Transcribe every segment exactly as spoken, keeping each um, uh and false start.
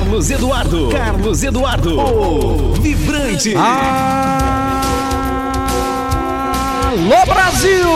Carlos Eduardo. Carlos Eduardo. O Vibrante. Alô, Brasil!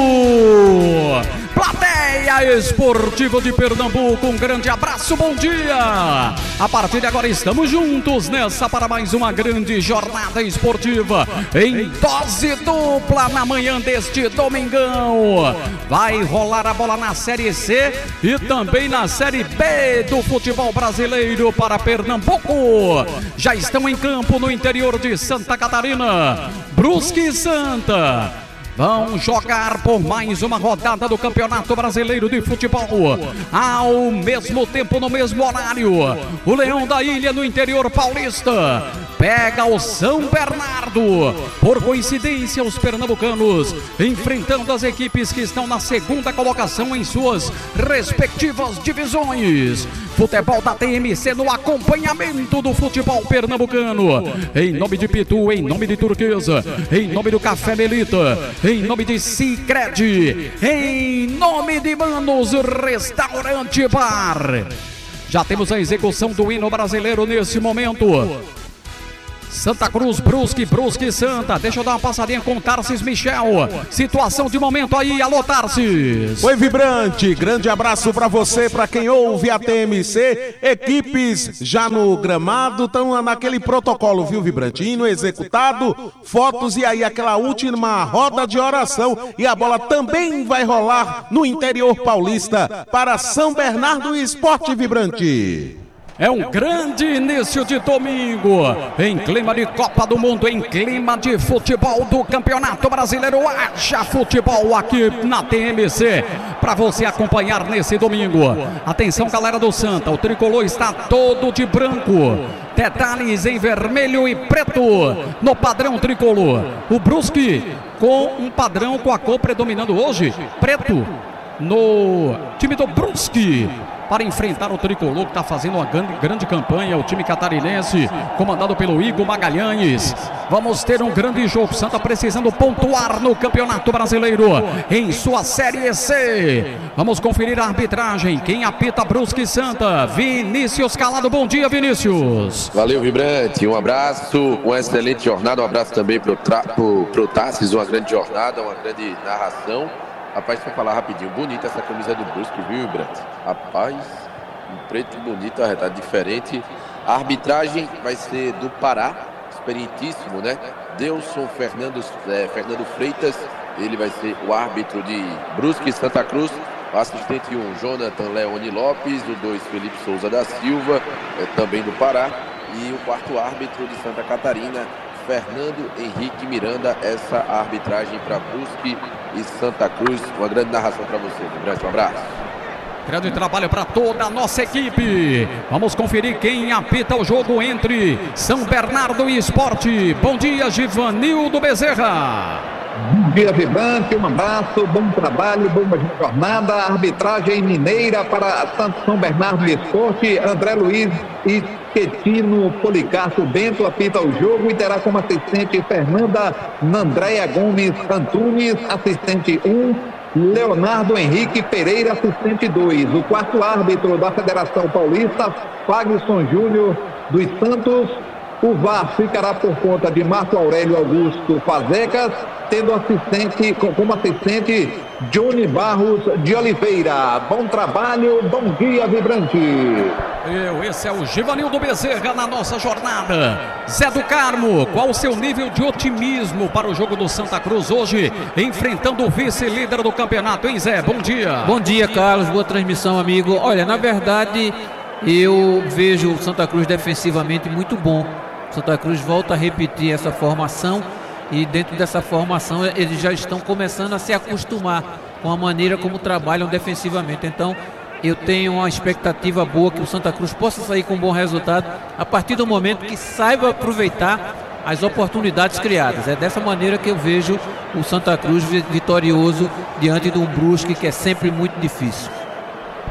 Plateia Esportiva de Pernambuco, um grande abraço, bom dia! A partir de agora estamos juntos nessa para mais uma grande jornada esportiva em dose dupla na manhã deste domingão. Vai rolar a bola na Série C e também na Série B do futebol brasileiro para Pernambuco. Já estão em campo no interior de Santa Catarina, Brusque e Santa. Vão jogar por mais uma rodada do Campeonato Brasileiro de Futebol. Ao mesmo tempo, no mesmo horário, o Leão da Ilha, no interior paulista, pega o São Bernardo. Por coincidência, os pernambucanos enfrentando as equipes que estão na segunda colocação em suas respectivas divisões. Futebol da T M C no acompanhamento do futebol pernambucano. Em nome de Pitu, em nome de Turquesa, em nome do Café Melita, em nome de Sicredi, em nome de Manos Restaurante Bar. Já temos a execução do hino brasileiro nesse momento. Santa Cruz, Brusque, Brusque, Santa. Deixa eu dar uma passadinha com o Tarsis Michel. Situação de momento aí, alô Tarsis. Oi, Vibrante, grande abraço pra você, pra quem ouve a T M C. Equipes já no gramado, estão naquele protocolo, viu, Vibrante? Hino executado, fotos e aí aquela última roda de oração. E a bola também vai rolar no interior paulista para São Bernardo e Esporte, Vibrante. É um grande início de domingo, em clima de Copa do Mundo, em clima de futebol do Campeonato Brasileiro. Haja futebol aqui na T M C, para você acompanhar nesse domingo. Atenção, galera do Santa, o tricolor está todo de branco, detalhes em vermelho e preto no padrão tricolor. O Brusque com um padrão com a cor predominando hoje, preto, no time do Brusque, para enfrentar o tricolor que está fazendo uma grande, grande campanha, o time catarinense, comandado pelo Igor Magalhães. Vamos ter um grande jogo. Santa precisando pontuar no Campeonato Brasileiro em sua Série C. Vamos conferir a arbitragem. Quem apita Brusque e Santa? Vinícius Calado. Bom dia, Vinícius. Valeu, Vibrante. Um abraço, uma excelente jornada. Um abraço também pro, pro, pro Tarsis, uma grande jornada, uma grande narração. Rapaz, pra falar rapidinho, bonita essa camisa do Brusque, viu, Vibrante? Rapaz, um preto bonito, arretado diferente. A arbitragem vai ser do Pará, experientíssimo, né? Delson Fernando, é, Fernando Freitas, ele vai ser o árbitro de Brusque e Santa Cruz. O assistente um, Jonathan Leone Lopes, o dois, Felipe Souza da Silva, é, também do Pará. E o quarto árbitro de Santa Catarina, Fernando Henrique Miranda. Essa arbitragem para Brusque e Santa Cruz. Uma grande narração para você, Vibrante. Um abraço. Grande trabalho para toda a nossa equipe. Vamos conferir quem apita o jogo entre São Bernardo e Esporte. Bom dia, Givanildo Bezerra. Bom dia, Vibrante, um abraço, bom trabalho, boa jornada. Arbitragem mineira para São Bernardo e Esporte. André Luiz e Quetino Policarpo Bento apita o jogo e terá como assistente Fernanda Nandréia Gomes Antunes, assistente um, Leonardo Henrique Pereira, assistente dois. O quarto árbitro da Federação Paulista, Fagson Júnior dos Santos. O V A R ficará por conta de Marco Aurélio Augusto Fazecas, tendo assistente, como assistente Johnny Barros de Oliveira. Bom trabalho, bom dia, Vibrante. Eu, esse é o Givanildo Bezerra na nossa jornada. Zé do Carmo, qual o seu nível de otimismo para o jogo do Santa Cruz hoje, enfrentando o vice-líder do campeonato, hein, Zé? Bom dia. Bom dia, Carlos, boa transmissão, amigo. Olha, na verdade, eu vejo o Santa Cruz defensivamente muito bom. Santa Cruz volta a repetir essa formação e dentro dessa formação eles já estão começando a se acostumar com a maneira como trabalham defensivamente. Então eu tenho uma expectativa boa que o Santa Cruz possa sair com um bom resultado a partir do momento que saiba aproveitar as oportunidades criadas. É dessa maneira que eu vejo o Santa Cruz vitorioso diante de um Brusque que é sempre muito difícil.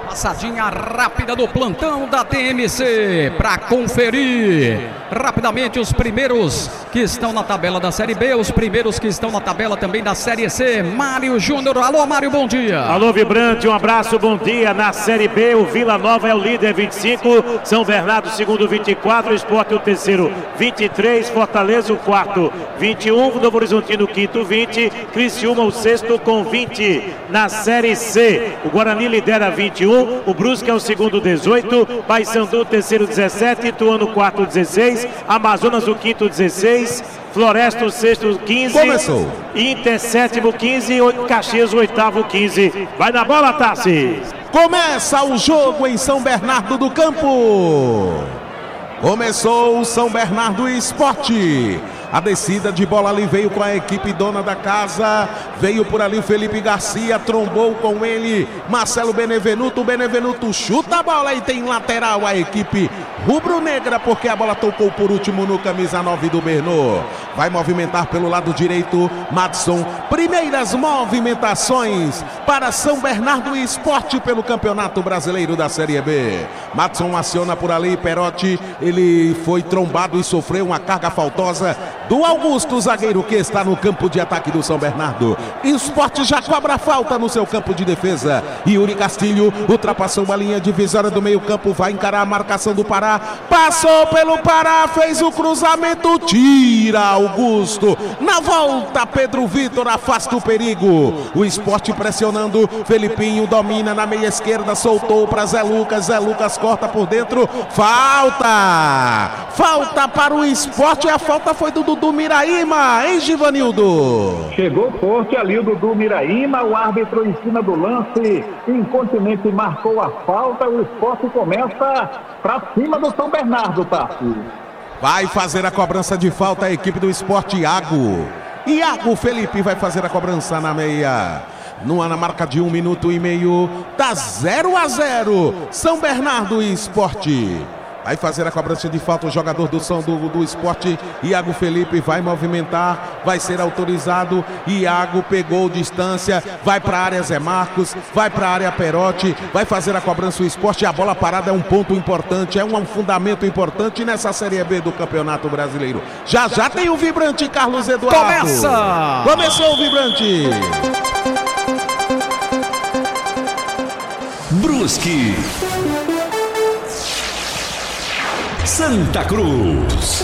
Passadinha rápida do plantão da T M C para conferir rapidamente os primeiros que estão na tabela da Série B, os primeiros que estão na tabela também da Série C. Mário Júnior, alô Mário, bom dia. Alô Vibrante, um abraço, bom dia. Na Série B, o Vila Nova é o líder, vinte e cinco, São Bernardo segundo, vinte e quatro, Sport o terceiro, vinte e três, Fortaleza o quarto, vinte e um, Novo Horizontino o quinto, vinte, Criciúma o sexto com vinte. Na Série C, o Guarani lidera vinte e um, o Brusque é o segundo, dezoito, Paysandu o terceiro, dezessete, Ituano o quarto, dezesseis, Amazonas o quinto, dezesseis, Floresta o sexto, quinze, começou. Inter sétimo, quinze, Caxias o oitavo, quinze. Vai na bola, Tassis. Começa o jogo em São Bernardo do Campo. Começou o São Bernardo Esporte. A descida de bola ali veio com a equipe dona da casa. Veio por ali o Felipe Garcia, trombou com ele Marcelo Benevenuto. O Benevenuto chuta a bola e tem lateral a equipe rubro-negra, porque a bola tocou por último no camisa nove do Bernô. Vai movimentar pelo lado direito Madson. Primeiras movimentações para São Bernardo Esporte pelo Campeonato Brasileiro da Série B. Madson aciona por ali Perotti. Ele foi trombado e sofreu uma carga faltosa do Augusto, zagueiro que está no campo de ataque do São Bernardo. Esporte já cobra falta no seu campo de defesa. Yuri Castilho ultrapassou uma linha divisória do meio campo, vai encarar a marcação do Pará. Passou pelo Pará, fez o cruzamento, tira Augusto. Na volta, Pedro Vitor afasta o perigo. O Esporte pressionando, Felipinho domina na meia esquerda, soltou para Zé Lucas. Zé Lucas corta por dentro, falta. Falta para o Esporte, a falta foi do Dudu Miraíma, hein, Givanildo? Chegou forte ali o Dudu Miraíma, o árbitro em cima do lance, incontinente marcou a falta, o Esporte começa para cima do São Bernardo, Tassi. Vai fazer a cobrança de falta a equipe do Esporte, Iago. Iago Felipe vai fazer a cobrança na meia. Numa, na marca de um minuto e meio, tá zero a zero, São Bernardo e Esporte. Vai fazer a cobrança de falta o jogador do São do, do Esporte, Iago Felipe, vai movimentar, vai ser autorizado. Iago pegou distância, vai para a área Zé Marcos, vai para a área Perotti, vai fazer a cobrança o Esporte. A bola parada é um ponto importante, é um, um fundamento importante nessa Série B do Campeonato Brasileiro. Já já tem o vibrante Carlos Eduardo. Começa! Começou o vibrante. Brusque, Santa Cruz.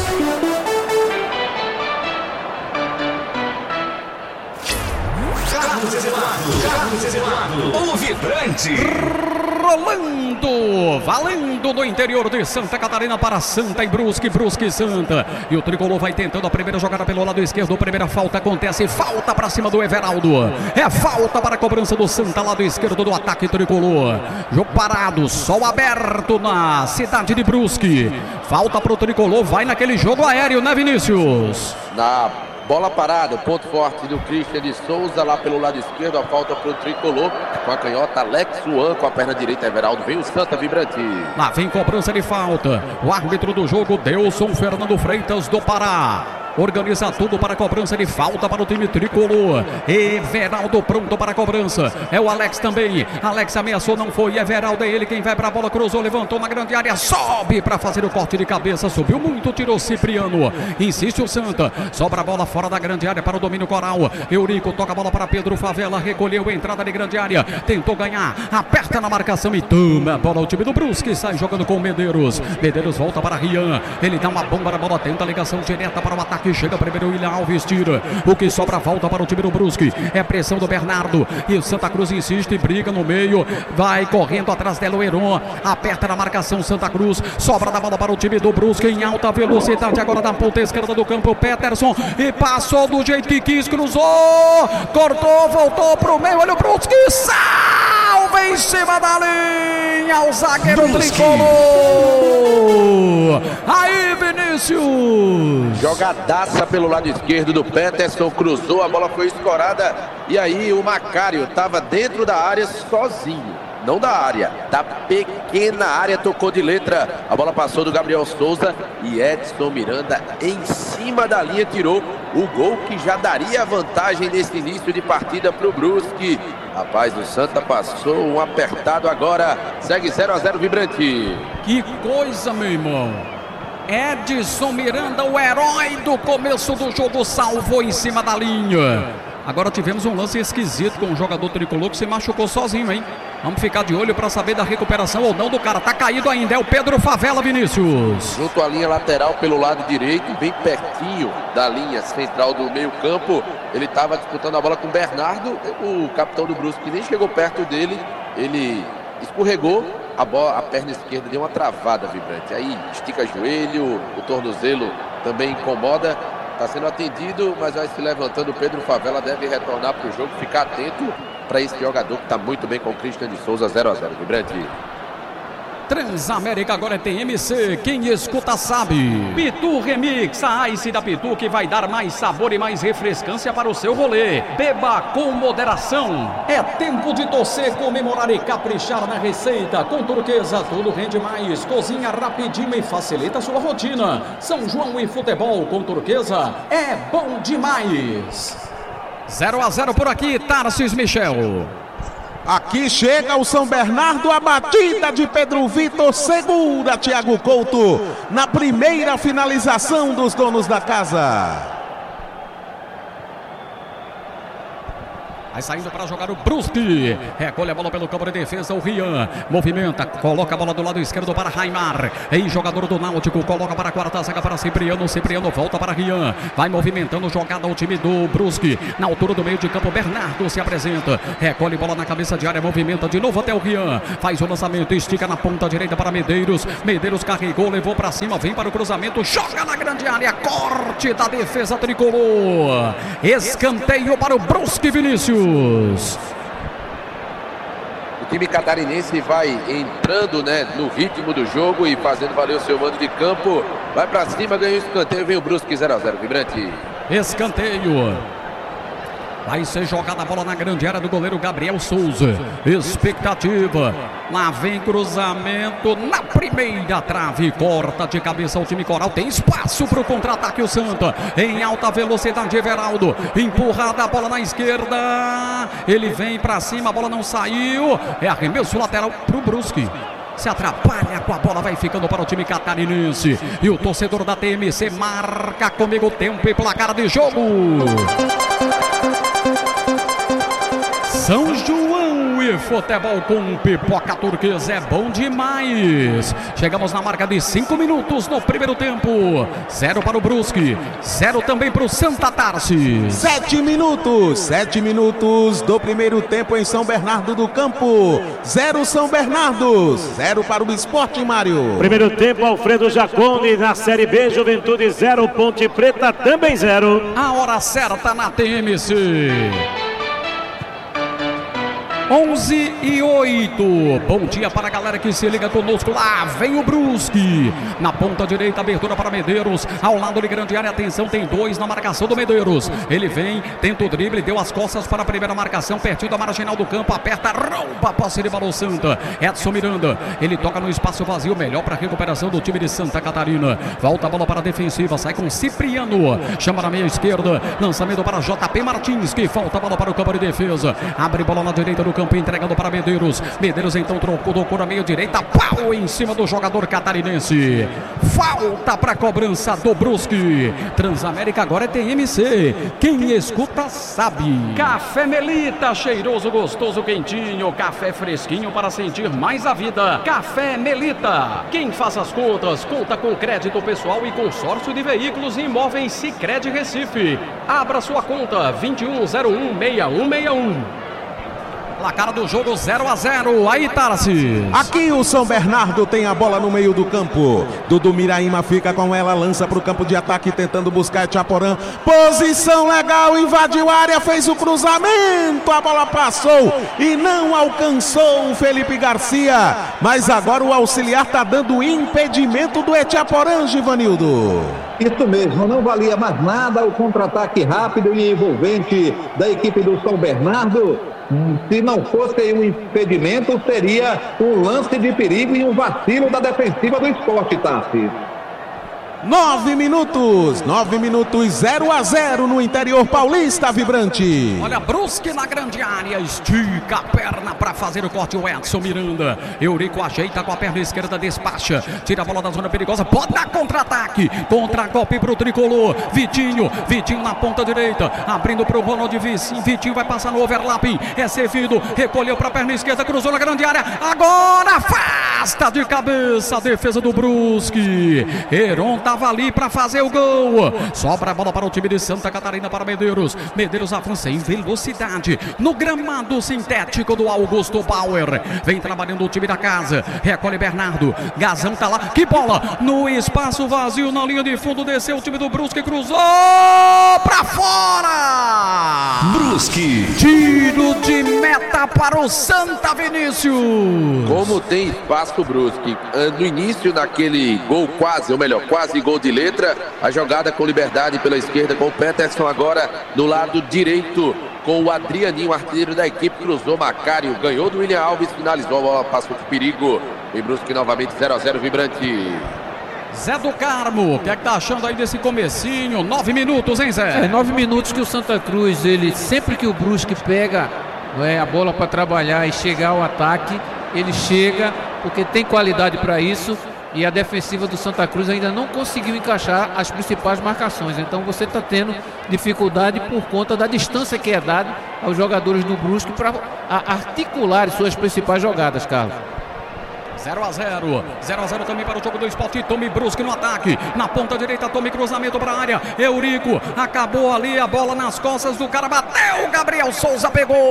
Carlos Eduardo, Carlos Eduardo, o vibrante. Rolando, valendo no interior de Santa Catarina para Santa e Brusque, Brusque e Santa. E o Tricolor vai tentando a primeira jogada pelo lado esquerdo. A primeira falta acontece, falta para cima do Everaldo. É falta para a cobrança do Santa, lado esquerdo do ataque Tricolor. Jogo parado, sol aberto na cidade de Brusque. Falta para o Tricolor, vai naquele jogo aéreo, né, Vinícius? Na bola parada, o ponto forte do Christian de Souza lá pelo lado esquerdo, a falta para o Tricolor, com a canhota Alex Juan, com a perna direita Everaldo, vem o Santa vibrante. Lá vem cobrança de falta, o árbitro do jogo, Delson Fernando Freitas do Pará. Organiza tudo para a cobrança de falta para o time Tricolor. Everaldo pronto para a cobrança. É o Alex também. Alex ameaçou, não foi. Everaldo é ele quem vai para a bola. Cruzou, levantou na grande área. Sobe para fazer o corte de cabeça. Subiu muito, tirou Cipriano. Insiste o Santa. Sobra a bola fora da grande área para o domínio Coral. Eurico toca a bola para Pedro Favela. Recolheu a entrada de grande área. Tentou ganhar. Aperta na marcação e toma a bola. O time do Brusque sai jogando com o Medeiros. Medeiros volta para Rian. Ele dá uma bomba na bola. Tenta a ligação direta para o ataque. Chega primeiro o William Alves, tira. O que sobra volta para o time do Brusque. É pressão do Bernardo. E o Santa Cruz insiste, briga no meio. Vai correndo atrás dela o Heron. Aperta na marcação Santa Cruz. Sobra da bola para o time do Brusque em alta velocidade. Agora da ponta esquerda do campo, Peterson. E passou do jeito que quis, cruzou. Cortou, voltou pro meio. Olha o Brusque. Salva em cima da linha. O zagueiro Tricolor. Aí, Vinícius. Jogadaça pelo lado esquerdo do Peterson, cruzou, a bola foi escorada e aí o Macário estava dentro da área sozinho, não da área, da pequena área, tocou de letra, a bola passou do Gabriel Souza e Edson Miranda em cima da linha tirou o gol que já daria vantagem nesse início de partida para o Brusque. Rapaz, o Santa passou um apertado agora. Segue zero a zero Vibrante. Que coisa, meu irmão. Edson Miranda, o herói do começo do jogo, salvou em cima da linha. Agora tivemos um lance esquisito com um jogador tricolor que se machucou sozinho, hein? Vamos ficar de olho para saber da recuperação ou não do cara. Tá caído ainda, é o Pedro Favela, Vinícius. Junto à linha lateral pelo lado direito, bem pertinho da linha central do meio campo. Ele estava disputando a bola com o Bernardo. O capitão do Brusque nem chegou perto dele. Ele escorregou. A, bola, a perna esquerda deu uma travada, Vibrante. Aí estica joelho, o tornozelo também incomoda. Está sendo atendido, mas vai se levantando. O Pedro Favela deve retornar para o jogo. Ficar atento para esse jogador que está muito bem com o Christian de Souza. Zero a zero, Vibrante. Transamérica agora é T M C, quem escuta sabe. Pitu Remix, a Ice da Pitu que vai dar mais sabor e mais refrescância para o seu rolê. Beba com moderação. É tempo de torcer, comemorar e caprichar na receita. Com Turquesa tudo rende mais. Cozinha rapidinho e facilita a sua rotina. São João e futebol com Turquesa é bom demais. zero a zero por aqui, Tarcísio Michel. Aqui chega o São Bernardo, a batida de Pedro Vitor, segura Thiago Couto na primeira finalização dos donos da casa. Vai saindo para jogar o Brusque. Recolhe a bola pelo campo de defesa. O Rian movimenta, coloca a bola do lado esquerdo para Raimar. Aí, jogador do Náutico, coloca para a quarta zaga para Cipriano. Cipriano volta para Rian. Vai movimentando jogada ao time do Brusque. Na altura do meio de campo, Bernardo se apresenta. Recolhe bola na cabeça de área, movimenta de novo até o Rian. Faz o lançamento, estica na ponta direita para Medeiros. Medeiros carregou, levou para cima, vem para o cruzamento, joga na grande área. Corte da defesa tricolor. Escanteio para o Brusque, Vinícius. O time catarinense vai entrando, né, no ritmo do jogo e fazendo valer o seu mando de campo. Vai pra cima, ganha o escanteio, vem o Brusque. Zero a zero, Vibrante. Escanteio. Vai ser jogada a bola na grande área do goleiro Gabriel Souza. Expectativa. Lá vem cruzamento na primeira trave. Corta de cabeça o time coral. Tem espaço para o contra-ataque o Santa. Em alta velocidade, Everaldo. Empurrada a bola na esquerda. Ele vem para cima, a bola não saiu. É arremesso lateral para o Brusque. Se atrapalha com a bola, vai ficando para o time catarinense. E o torcedor da T M C marca comigo tempo e placar de jogo. São João e futebol com pipoca turquesa é bom demais. Chegamos na marca de cinco minutos no primeiro tempo. Zero para o Brusque, zero também para o Santa Tarsis. Sete minutos, sete minutos do primeiro tempo em São Bernardo do Campo. Zero São Bernardo, zero para o Sport, Mário. Primeiro tempo, Alfredo Jaconi na Série B, Juventude zero, Ponte Preta também zero. A hora certa na T M C. onze e oito. Bom dia para a galera que se liga conosco. Lá vem o Brusque. Na ponta direita, abertura para Medeiros. Ao lado de grande área, atenção, tem dois na marcação do Medeiros. Ele vem, tenta o drible, deu as costas para a primeira marcação, pertinho da marginal do campo, aperta, rouba a posse de bola o Santa. Edson Miranda, ele toca no espaço vazio, melhor para a recuperação do time de Santa Catarina. Volta a bola para a defensiva, sai com Cipriano. Chama na meia esquerda, lançamento para J P Martins, que falta a bola para o campo de defesa. Abre bola na direita do campo, entregando para Medeiros. Medeiros então trocou, tocou na meia direita, pau em cima do jogador catarinense. Falta para a cobrança do Brusque. Transamérica agora é T M C. Quem escuta sabe. Café Melita, cheiroso, gostoso, quentinho. Café fresquinho para sentir mais a vida. Café Melita. Quem faz as contas, conta com crédito pessoal e consórcio de veículos e imóveis Sicredi Recife. Abra sua conta vinte e um zero um, seis um seis um. Placar do jogo zero a zero. Aí, Tarsis. Aqui o São Bernardo tem a bola no meio do campo. Dudu Miraíma fica com ela, lança para o campo de ataque, tentando buscar Etiaporã. Posição legal, invadiu a área, fez o cruzamento. A bola passou e não alcançou o Felipe Garcia. Mas agora o auxiliar está dando impedimento do Etiaporã, Givanildo. Isso mesmo, não valia mais nada o contra-ataque rápido e envolvente da equipe do São Bernardo. Se não fosse um impedimento, seria um lance de perigo e um vacilo da defensiva do Sport, Tassi. Nove minutos, nove minutos, zero a zero no interior paulista, Vibrante. Olha, Brusque na grande área, estica a perna para fazer o corte, o Edson Miranda. Eurico ajeita com a perna esquerda, despacha, tira a bola da zona perigosa, pode dar contra-ataque, contra-golpe pro tricolor. Vitinho, Vitinho na ponta direita, abrindo pro Ronald Vicinho. Vitinho vai passar no overlapping, é servido, recolheu pra perna esquerda, cruzou na grande área, agora afasta de cabeça a defesa do Brusque. Heron tá ali para fazer o gol. Sobra a bola para o time de Santa Catarina, para Medeiros. Medeiros avança em velocidade no gramado sintético do Augusto Bauer. Vem trabalhando o time da casa. Recolhe Bernardo. Gazão tá lá. Que bola no espaço vazio na linha de fundo. Desceu o time do Brusque, cruzou para fora. Brusque. Tiro de meta para o Santa, Vinícius. Como tem espaço pro Brusque. No início daquele gol quase, ou melhor, quase gol de letra, a jogada com liberdade pela esquerda com o Peterson, agora no lado direito com o Adrianinho, artilheiro da equipe, cruzou Macário, ganhou do William Alves, finalizou a bola, passou de perigo e Brusque novamente zero a zero, Vibrante. Zé do Carmo, o que é que tá achando aí desse comecinho? Nove minutos, hein, Zé? É, nove minutos que o Santa Cruz, ele sempre que o Brusque pega, não é, a bola para trabalhar e chegar ao ataque, ele chega porque tem qualidade para isso. E a defensiva do Santa Cruz ainda não conseguiu encaixar as principais marcações. Então você está tendo dificuldade por conta da distância que é dada aos jogadores do Brusque para articular suas principais jogadas, Carlos. zero a zero, zero a zero também para o jogo do Sport. Tome Brusque no ataque, na ponta direita, Tome cruzamento para a área, Eurico, acabou ali a bola nas costas do cara, bateu, Gabriel Souza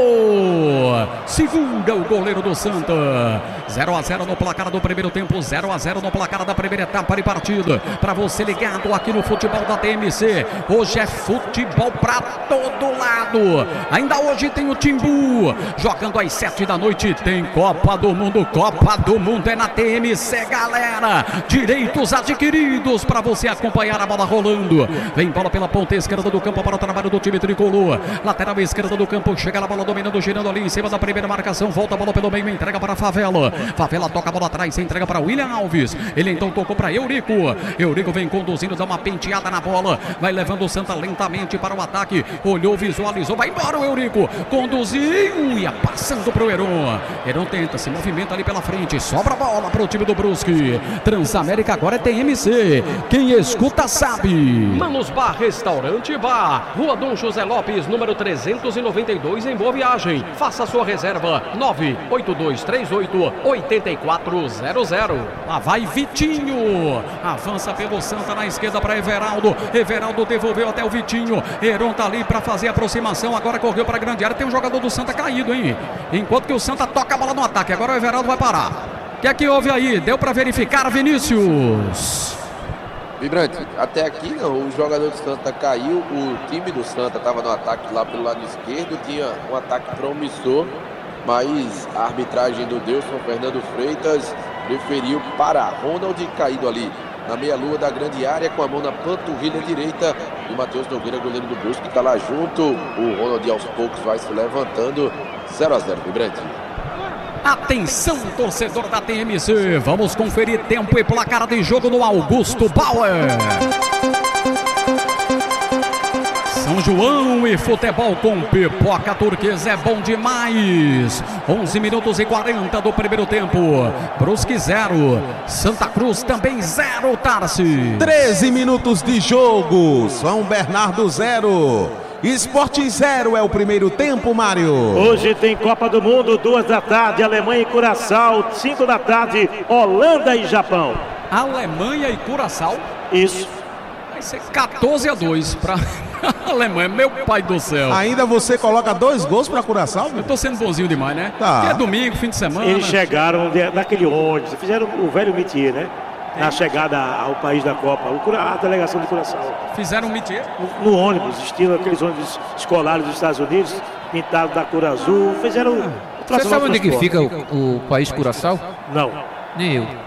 pegou, segura o goleiro do Santa. Zero a zero no placar do primeiro tempo, zero a zero no placar da primeira etapa de partida. Para você ligado aqui no futebol da T M C, hoje é futebol para todo lado. Ainda hoje tem o Timbu jogando às sete da noite, tem Copa do Mundo, Copa do Mundo é na T M C, galera. Direitos adquiridos para você acompanhar a bola rolando. Vem bola pela ponta esquerda do campo para o trabalho do time tricolor. Lateral esquerda do campo, chega a bola dominando, girando ali em cima da primeira marcação. Volta a bola pelo meio, entrega para a Favela. Favela toca a bola atrás, entrega para William Alves. Ele então tocou para Eurico. Eurico vem conduzindo, dá uma penteada na bola. Vai levando o Santa lentamente para o ataque. Olhou, visualizou, vai embora o Eurico. Conduziu, ia passando para o Heron. Heron tenta, se movimenta ali pela frente. Sobra a bola para o time do Brusque. Transamérica agora é T M C. Quem escuta sabe. Manos Bar Restaurante e Bar, Rua Dom José Lopes, número trezentos e noventa e dois, em Boa Viagem. Faça sua reserva nove oito dois três oito oito quatro zero zero. Lá vai Vitinho. Avança pelo Santa na esquerda para Everaldo. Everaldo devolveu até o Vitinho. Heron tá ali para fazer a aproximação. Agora correu para a grande área. Tem um jogador do Santa caído, hein? Enquanto que o Santa toca a bola no ataque. Agora o Everaldo vai parar. O que é que houve aí? Deu para verificar, Vinícius? Vibrante, até aqui não, o jogador do Santa caiu, o time do Santa estava no ataque lá pelo lado esquerdo, tinha um ataque promissor, mas a arbitragem do Deilson Fernando Freitas preferiu parar. Ronald caído ali na meia-lua da grande área com a mão na panturrilha direita e o Matheus Nogueira, goleiro do Brusque, está lá junto. O Ronald aos poucos vai se levantando. Zero a zero, Vibrante. Atenção, torcedor da T M C, vamos conferir tempo e placar de jogo no Augusto Bauer. São João e futebol com pipoca turquesa é bom demais. onze minutos e quarenta do primeiro tempo. Brusque zero, Santa Cruz também zero, Tarci. treze minutos de jogo, São Bernardo zero. Esporte zero é o primeiro tempo, Mário. Hoje tem Copa do Mundo, duas da tarde, Alemanha e Curaçao, cinco da tarde, Holanda e Japão. Alemanha e Curaçao? Isso. Vai ser quatorze a dois para a Alemanha, meu pai do céu. Ainda você coloca dois gols para Curaçao? Eu tô sendo bonzinho demais, né? Tá. Porque é domingo, fim de semana. Eles chegaram de, daquele ônibus, fizeram o velho métier, né? Na chegada ao país da Copa, a delegação de Curaçao. Fizeram um métier? No, no ônibus, estilo aqueles ônibus escolares dos Estados Unidos, pintado da cor azul, fizeram... Você sabe onde que fica o, o país Curaçao? Não. Nem eu.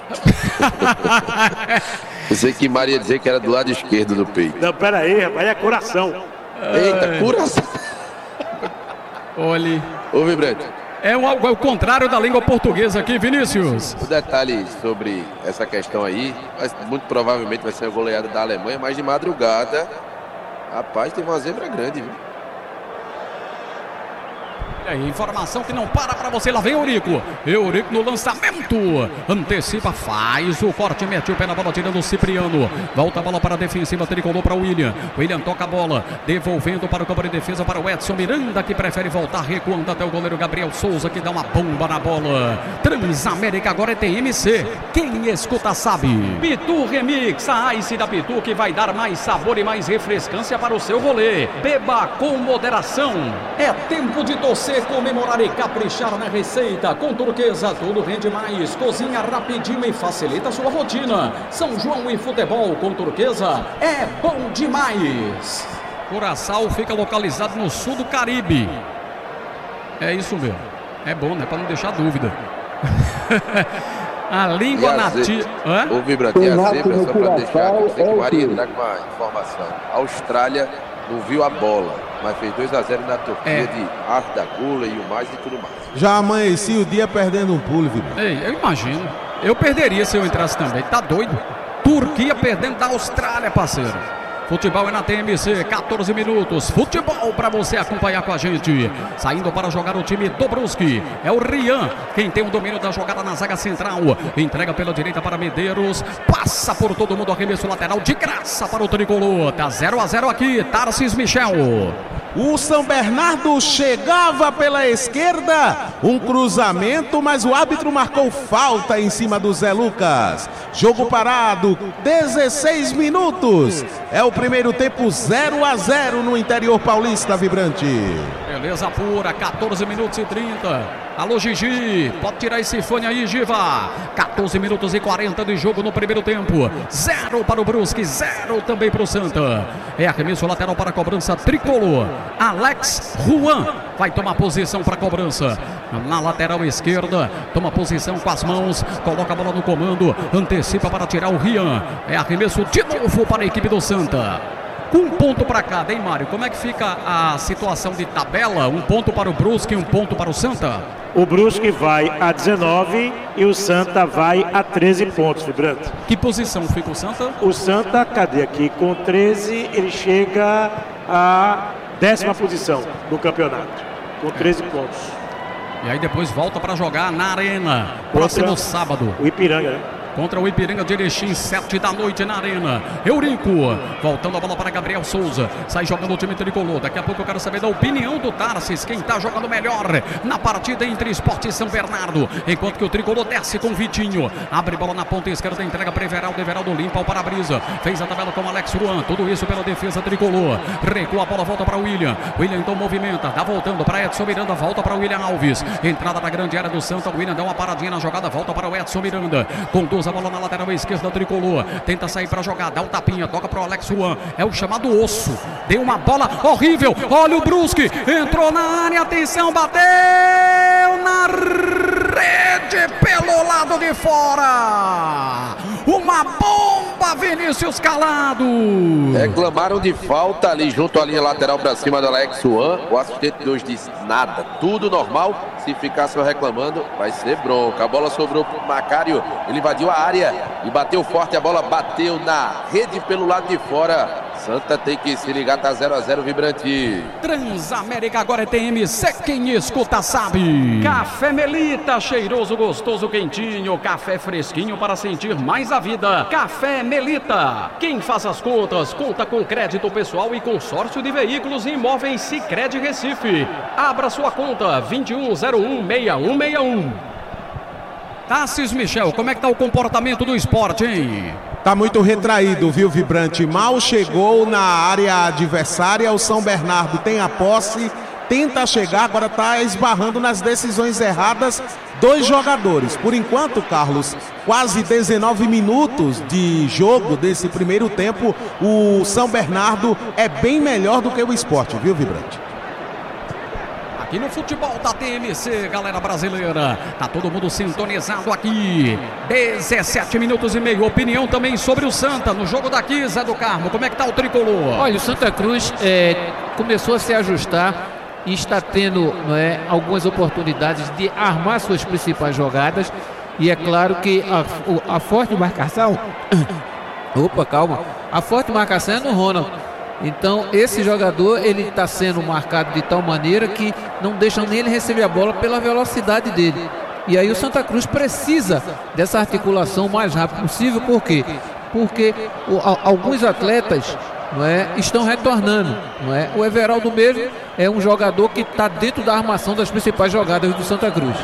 Pensei que Maria ia dizer que era do lado esquerdo do peito. Não, pera aí, rapaz, é coração. Eita, Curaçao. Olhe. Ô, Vibrante, É um, é o contrário da língua portuguesa aqui, Vinícius. O detalhe sobre essa questão aí, mas muito provavelmente vai ser a goleada da Alemanha, mas de madrugada, rapaz, teve uma zebra grande, viu? É, informação que não para pra você. Lá vem Eurico. Eurico no lançamento. Antecipa, faz o corte, mete o pé na bola, tirando o Cipriano. Volta a bola para a defensiva, tricolor para o William. William toca a bola, devolvendo para o campo de defesa para o Edson Miranda, que prefere voltar recuando até o goleiro Gabriel Souza, que dá uma bomba na bola. Transamérica agora é T M C. Quem escuta sabe. Pitu Remix, a Ice da Pitu, que vai dar mais sabor e mais refrescância para o seu rolê. Beba com moderação. É tempo de torcer, comemorar e caprichar na receita. Com Turquesa tudo rende mais, cozinha rapidinho e facilita a sua rotina. São João e futebol com Turquesa é bom demais. Curaçao fica localizado no sul do Caribe. É isso mesmo. É bom, né? Para não deixar dúvida. A língua nativa. O Vibrante, a zebra, só para deixar, eu sei que o Maria está com uma informação. A Austrália não viu a bola, mas fez dois a zero na Turquia, é. de Arda Gula e o mais e tudo mais. Já amanheci o dia perdendo um pulo, viu? Ei, eu imagino. Eu perderia se eu entrasse também. Tá doido? Turquia perdendo da Austrália, parceiro. Futebol é na T M C, quatorze minutos. Futebol para você acompanhar com a gente. Saindo para jogar o time do Brusque. É o Rian, quem tem o domínio da jogada na zaga central. Entrega pela direita para Medeiros. Passa por todo mundo, arremesso lateral de graça para o tricolor. Tá zero a zero aqui, Tarsis Michel. O São Bernardo chegava pela esquerda, um cruzamento, mas o árbitro marcou falta em cima do Zé Lucas. Jogo parado, dezesseis minutos. É o primeiro tempo, zero a zero no interior paulista, Vibrante. Beleza pura, quatorze minutos e trinta. Alô, Gigi, pode tirar esse fone aí, Giva. quatorze minutos e quarenta de jogo no primeiro tempo. Zero para o Brusque, zero também para o Santa. É arremesso lateral para a cobrança tricolor. Alex Juan vai tomar posição para a cobrança. Na lateral esquerda, toma posição com as mãos, coloca a bola no comando, antecipa para tirar o Rian. É arremesso de novo para a equipe do Santa. Um ponto para cada, hein, Mário? Como é que fica a situação de tabela? Um ponto para o Brusque e um ponto para o Santa? O Brusque vai a dezenove e o Santa vai a treze pontos, Vibrante. Que posição fica o Santa? O Santa, cadê aqui? Com treze, ele chega à décima posição do campeonato, com treze é. pontos. E aí depois volta para jogar na Arena, próximo sábado. O Ipiranga, né? Contra o Ipiranga de Erechim, sete da noite na Arena. Eurico, voltando a bola para Gabriel Souza. Sai jogando o time tricolor. Daqui a pouco eu quero saber da opinião do Tarsis. Quem está jogando melhor na partida entre Sport e São Bernardo. Enquanto que o tricolor desce com o Vitinho. Abre bola na ponta esquerda, entrega para Everaldo. Everaldo limpa o para-brisa. Fez a tabela com Alex Juan. Tudo isso pela defesa tricolor. Recua a bola, volta para o William. William então movimenta. Dá voltando para Edson Miranda. Volta para o William Alves. Entrada na grande área do Santa. O William dá uma paradinha na jogada. Volta para o Edson Miranda. Conduz a bola na lateral esquerda tricolor, tenta sair para jogar, dá um tapinha, toca para o Alex Juan, é o chamado osso, deu uma bola horrível, olha o Brusque, entrou na área, atenção, bateu na rede pelo lado de fora, uma bomba, Vinícius Calado. Reclamaram de falta ali junto à linha lateral para cima do Alex Juan, o assistente dois disse nada, tudo normal, se ficar só reclamando vai ser bronca. A bola sobrou para o Macário, ele invadiu a área e bateu forte, a bola bateu na rede pelo lado de fora. Santa tem que se ligar, tá zero a zero, Vibrante. Transamérica agora é T M C, quem escuta sabe. Café Melita, cheiroso, gostoso, quentinho, café fresquinho para sentir mais a vida. Café Melita, quem faz as contas, conta com crédito pessoal e consórcio de veículos e imóveis Sicredi Recife. Abra sua conta, vinte e um zero um, seis um seis um. Tarsis Michel, como é que tá o comportamento do Sport, hein? Tá muito retraído, viu, Vibrante? Mal chegou na área adversária, o São Bernardo tem a posse, tenta chegar, agora tá esbarrando nas decisões erradas, dois jogadores. Por enquanto, Carlos, quase dezenove minutos de jogo desse primeiro tempo, o São Bernardo é bem melhor do que o Sport, viu, Vibrante? Aqui no futebol da T M C, galera brasileira, tá todo mundo sintonizado aqui, dezessete minutos e meio, opinião também sobre o Santa, no jogo daqui, Zé do Carmo, como é que tá o tricolor? Olha, o Santa Cruz é, começou a se ajustar e está tendo, não é, algumas oportunidades de armar suas principais jogadas. E é claro que a, a forte marcação opa, calma a forte marcação é no Ronald. Então esse jogador, ele está sendo marcado de tal maneira que não deixam nem ele receber a bola pela velocidade dele. E aí o Santa Cruz precisa dessa articulação o mais rápido possível. Por quê? Porque o, a, alguns atletas, não é, estão retornando, não é? O Everaldo mesmo é um jogador que está dentro da armação das principais jogadas do Santa Cruz.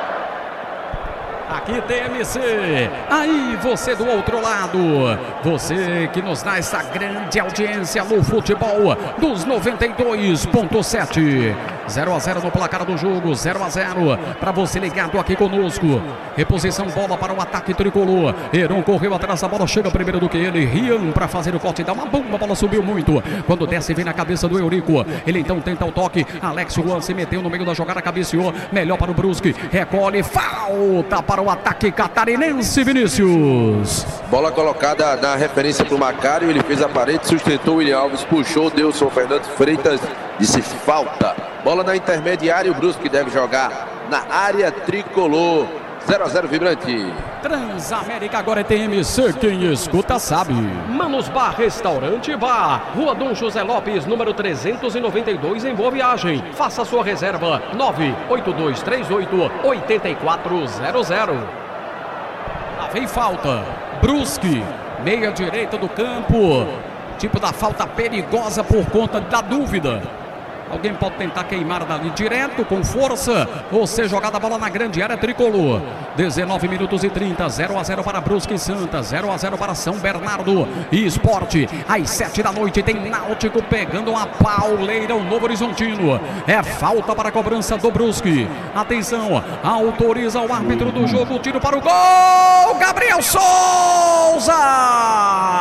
Aqui T M C, aí você do outro lado, você que nos dá essa grande audiência no futebol dos noventa e dois ponto sete, zero a zero no placar do jogo, zero a zero para você ligado aqui conosco. Reposição, bola para o ataque tricolor. Heron correu atrás da bola, chega primeiro do que ele. Rian para fazer o corte, dá uma bomba, a bola subiu muito. Quando desce, vem na cabeça do Eurico. Ele então tenta o toque. Alex Juan se meteu no meio da jogada, cabeceou. Melhor para o Brusque, recolhe, falta para o ataque catarinense, Vinícius. Bola colocada na referência para o Macário, ele fez a parede, sustentou o William Alves, puxou, Delson Fernandes Freitas, disse falta. Bola na intermediária, o Brusque deve jogar na área tricolor. zero a zero Vibrante. Transamérica agora é T M C, quem escuta sabe. Manos Bar Restaurante Bar, Rua Dom José Lopes, número trezentos e noventa e dois, em Boa Viagem. Faça sua reserva, nove oito dois três oito, oito quatro zero zero. Lá vem falta, Brusque, meia direita do campo, tipo da falta perigosa por conta da dúvida. Alguém pode tentar queimar dali direto, com força, ou ser jogada a bola na grande área tricolor. dezenove minutos e trinta, zero a zero para Brusque e Santa, zero a zero para São Bernardo e Esporte. Às sete da noite tem Náutico pegando a pauleira, o Novo Horizontino. É falta para a cobrança do Brusque. Atenção, autoriza o árbitro do jogo, tiro para o gol, Gabriel Souza!